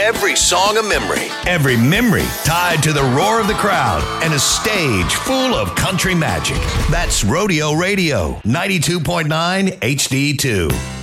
every song a memory. Every memory tied to the roar of the crowd and a stage full of country magic. That's Rodeo Radio, 92.9 HD2.